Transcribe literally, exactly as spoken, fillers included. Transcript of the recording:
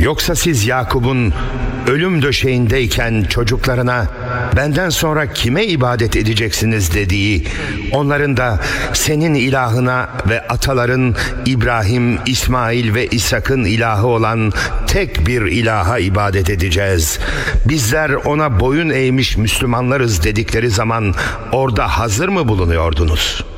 Yoksa siz Yakup'un ölüm döşeğindeyken çocuklarına benden sonra kime ibadet edeceksiniz dediği, onların da senin ilahına ve ataların İbrahim, İsmail ve İshak'ın ilahı olan tek bir ilaha ibadet edeceğiz, bizler ona boyun eğmiş Müslümanlarız dedikleri zaman orada hazır mı bulunuyordunuz?